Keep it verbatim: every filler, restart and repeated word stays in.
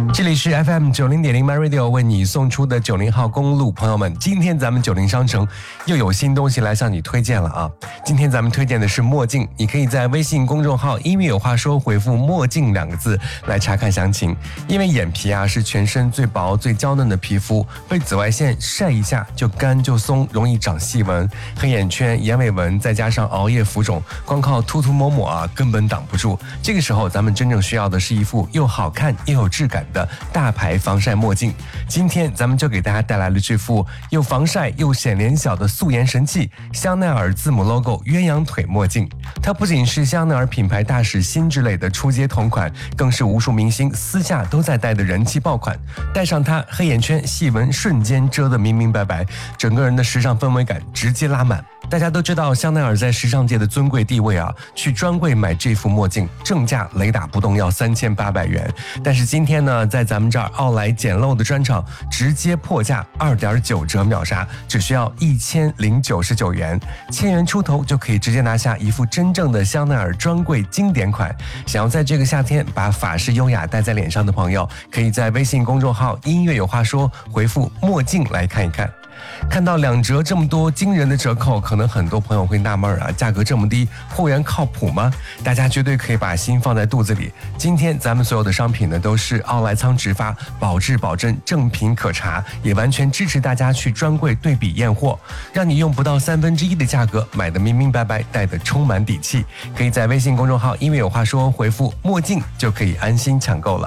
这里是 F M 九零点零 My Radio 为你送出的九零号公路朋友们，今天咱们九零商城又有新东西来向你推荐了啊！今天咱们推荐的是墨镜，你可以在微信公众号音乐有话说回复墨镜两个字来查看详情。因为眼皮啊是全身最薄最娇嫩的皮肤，被紫外线晒一下就干就松，容易长细纹、黑眼圈、眼尾纹，再加上熬夜浮肿，光靠涂涂抹抹啊根本挡不住。这个时候咱们真正需要的是一副又好看又有质感的大牌防晒墨镜。今天咱们就给大家带来了这副又防晒又显脸小的素颜神器香奈儿字母 logo 鸳鸯腿墨镜。它不仅是香奈儿品牌大使新之类的出街同款，更是无数明星私下都在戴的人气爆款。戴上它，黑眼圈细纹瞬间遮得明明白白，整个人的时尚氛围感直接拉满。大家都知道香奈儿在时尚界的尊贵地位啊，去专柜买这副墨镜正价雷打不动要三千八百元，但是今天呢，在咱们这儿奥莱简陋的专场直接破价二点九折秒杀，只需要一千零九十九元，千元出头就可以直接拿下一副真正的香奈儿专柜经典款。想要在这个夏天把法式优雅戴在脸上的朋友，可以在微信公众号音乐有话说回复墨镜来看一看。看到两折这么多惊人的折扣，可能很多朋友会纳闷啊，价格这么低，货源靠谱吗？大家绝对可以把心放在肚子里。今天咱们所有的商品呢，都是奥莱仓直发，保质保真，正品可查，也完全支持大家去专柜对比验货，让你用不到三分之一的价格买得明明白白，戴得充满底气。可以在微信公众号音乐有话说回复墨镜就可以安心抢购了。